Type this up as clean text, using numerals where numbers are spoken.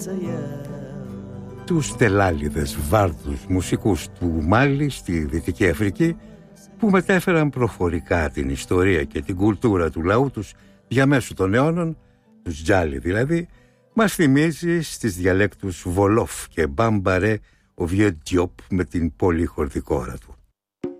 Τους τελάλιδες βάρδους μουσικούς του Μάλι στη Δυτική Αφρική, που μετέφεραν προφορικά την ιστορία και την κουλτούρα του λαού τους διαμέσου των αιώνων, τους Τζάλι δηλαδή, μας θυμίζει στις διαλέκτους Βολόφ και Μπάμπαρε ο Βιέ Ντιόπ με την πολυχορδικόρα του.